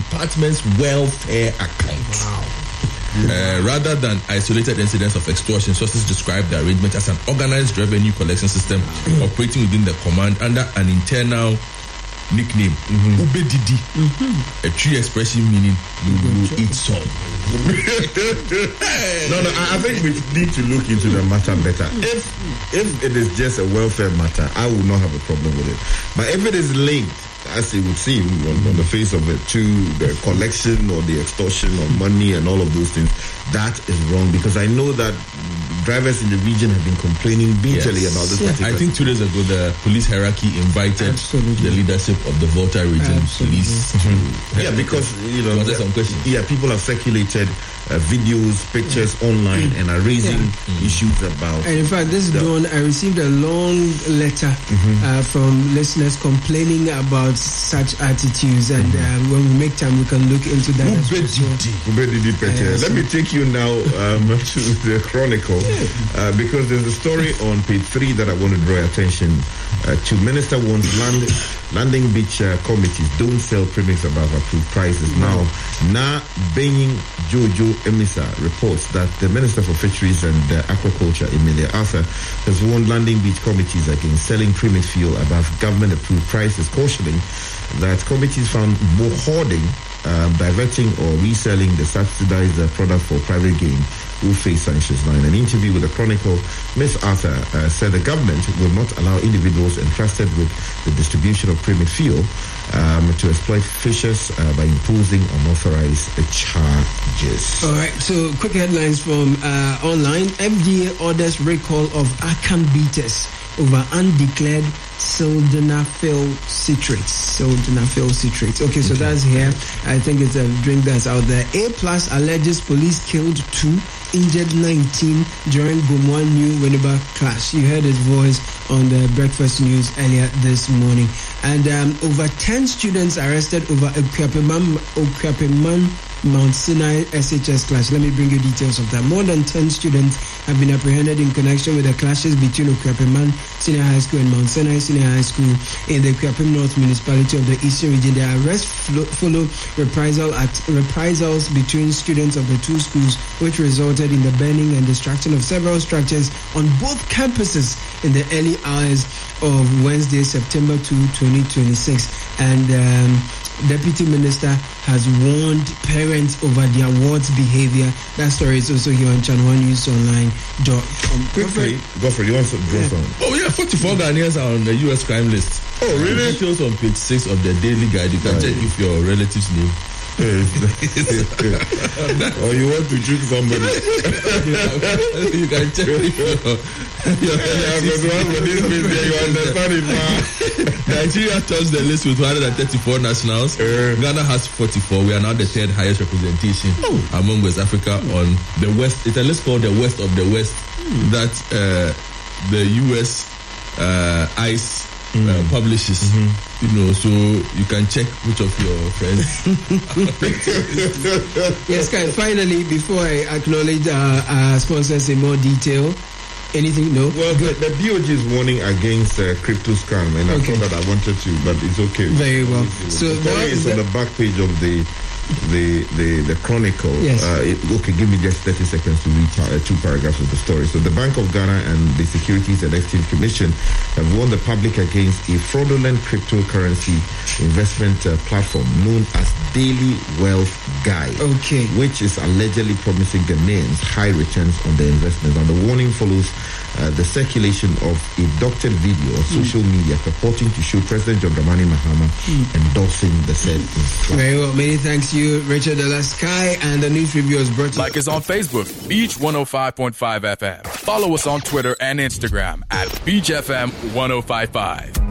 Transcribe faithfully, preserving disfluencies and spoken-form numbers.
department's welfare account. Wow. Uh, rather than isolated incidents of extortion, sources describe the arrangement as an organized revenue collection system operating within the command under an internal nickname, mm-hmm. Ube Didi, mm-hmm. a tree expression meaning you will eat some. no, no, I think we need to look into the matter better. If if it is just a welfare matter, I will not have a problem with it. But if it is linked, as it would seem on, on the face of it, to the collection or the extortion of money and all of those things, that is wrong, because I know that drivers in the region have been complaining bitterly yes. about this. Yeah. I think two days ago the police hierarchy invited Absolutely. the leadership of the Volta region Absolutely. police mm-hmm. to yeah, because you know the, some questions. Yeah, people have circulated uh, videos, pictures mm-hmm. online and are raising yeah. mm-hmm. issues about. And in fact, this dawn I received a long letter mm-hmm. uh, from listeners complaining about such attitudes, and mm-hmm. uh, when we make time, we can look into that. As well. uh, Let me take you now um, to the Chronicle. Uh, because there's a story on page three that I want to draw your attention uh, to. Minister wants land, landing beach uh, committees don't sell premiums above approved prices. Mm-hmm. Now, Na Benying Jojo Emisa reports that the Minister for Fisheries and uh, Aquaculture, Emilia Arthur, has warned landing beach committees against selling premium fuel above government-approved prices, cautioning that committees found more hoarding, um, diverting or reselling the subsidized uh, product for private gain will face sanctions. Now, in an interview with the Chronicle, Miz Arthur uh, said the government will not allow individuals entrusted with the distribution of premium fuel um, to exploit fishers uh, by imposing unauthorized uh, charges. All right, so quick headlines from uh, online. F D A orders recall of Akan beaters over undeclared sildenafil citrates. Sildenafil citrates. Okay, so that's here. I think it's a drink that's out there. A plus alleges police killed two, injured nineteen during Gumwa New Winneba clash. You heard his voice on the breakfast news earlier this morning. And um, over ten students arrested over a Okyapeman, Okyapeman Mount Sinai S H S clash. Let me bring you details of that. More than ten students have been apprehended in connection with the clashes between Okyapeman Senior High School and Mount Sinai Senior High School in the Okyapeman North Municipality of the Eastern Region. The arrests follow reprisal at reprisals between students of the two schools, which resulted in the burning and destruction of several structures on both campuses in the early hours of Wednesday, September second, twenty twenty-six. And um, Deputy Minister has warned parents over their wards' behavior. That story is also here on channel one news online dot com. Quickly, Godfrey, you want to draw some? Oh, yeah, forty-four Ghanaians are on the U S crime list. Oh, really? Details on page six of the Daily Guide. You can right. check if your relative's name. Or you want to choose somebody. You can check if your, your you understand it now. Nigeria tops the list with one hundred thirty-four nationals. Uh, Ghana has forty-four. We are now the third highest representation oh. among West Africa on the West. It's a list called the West of the West mm. that uh, the U S uh, ICE Mm. Uh, publishes, mm-hmm. you know, so you can check which of your friends. Yes, guys. Finally, before I acknowledge uh, our sponsors in more detail, anything? No. Well, the, the D O G is warning against uh, crypto scam, and okay. I thought that I wanted to, but it's okay. Very well. So the story is on the back page of the. The, the the Chronicle. Yes. Uh, it, okay, give me just thirty seconds to read uh, two paragraphs of the story. So the Bank of Ghana and the Securities and Exchange Commission have warned the public against a fraudulent cryptocurrency investment uh, platform known as Daily Wealth Guide, okay. which is allegedly promising Ghanaians high returns on their investments. Now the warning follows uh, the circulation of a doctored video on social mm. media purporting to show President John Dramani Mahama mm. endorsing the said instruction. Very well. Many thanks you, Richard Alaskai, and the news review is brought to Like us on Facebook, Beach one oh five point five F M. Follow us on Twitter and Instagram at Beach F M one oh five point five.